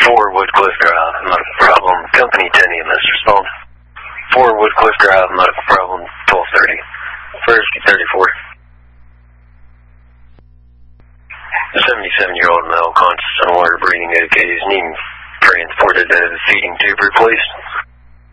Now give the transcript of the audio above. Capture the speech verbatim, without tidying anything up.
four Woodcliff Drive, medical problem. Company ten E M S respond. four Woodcliff Drive, medical problem, twelve thirty. First thirty-four. A seventy-seven-year-old male conscious and water breathing O K is needing transported to the feeding tube replaced.